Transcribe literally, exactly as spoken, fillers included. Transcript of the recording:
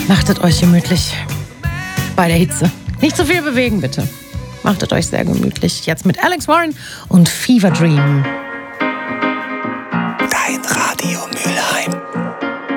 Machtet euch gemütlich bei der Hitze. Nicht zu viel bewegen, bitte. Machtet euch sehr gemütlich. Jetzt mit Alex Warren und Fever Dream.